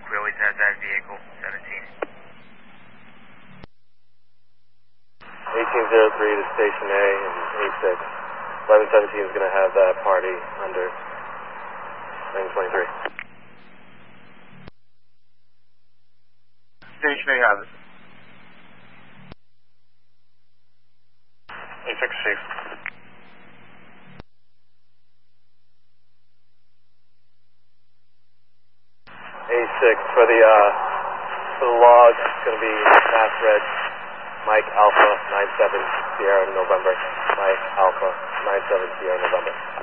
We always have that vehicle, 17. 1803 to Station A and A6. 1117 is going to have that party under 923. Station A has it. A6 safe. A6 for the log, it's going to be Mass Red, Mike Alpha 97 Sierra November. Mike Alpha 97 Sierra November.